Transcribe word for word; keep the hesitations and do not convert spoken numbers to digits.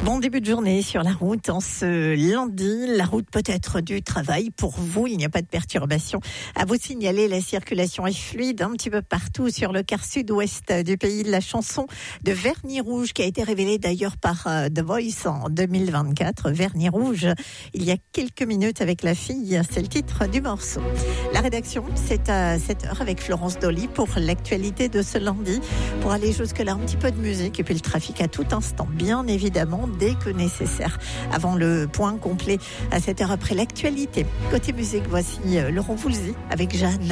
Bon début de journée sur la route en ce lundi. La route peut être du travail. Pour vous, il n'y a pas de perturbation à vous signaler. La circulation est fluide un petit peu partout sur le quart sud-ouest du pays. La chanson de Vernis Rouge qui a été révélée d'ailleurs par The Voice en deux mille vingt-quatre. Vernis Rouge, il y a quelques minutes avec la fille. C'est le titre du morceau. La rédaction, c'est à sept heures avec Florence Dolly pour l'actualité de ce lundi. Pour aller jusque-là, un petit peu de musique et puis le trafic à tout instant, bien évidemment, dès que nécessaire. Avant le point complet à sept heures après l'actualité. Côté musique, voici Laurent Voulzy avec Jeanne.